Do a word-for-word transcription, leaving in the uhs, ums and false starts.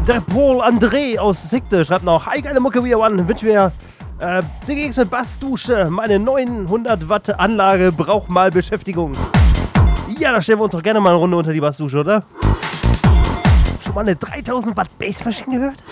Der Paul André aus Siegte schreibt noch: Hi, geile Mucke, wie ihr One. Wünsch mir äh, C G X mit Bassdusche. Meine neunhundert Watt Anlage braucht mal Beschäftigung. Ja, da stellen wir uns doch gerne mal eine Runde unter die Bassdusche, oder? Schon mal eine dreitausend Watt Bassmaschine gehört?